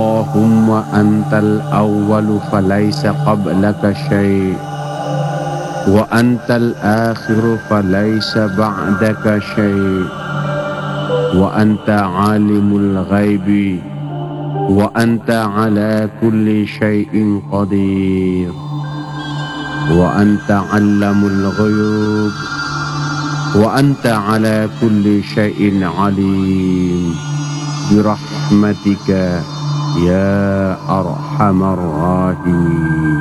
اللهم أنت الأول فليس قبلك شيء، وأنت الآخر فليس بعدك شيء، وأنت عالم الغيب وأنت على كل شيء قدير، وأنت علم الغيوب وأنت على كل شيء عليم، برحمتك يا أرحم الراحمين.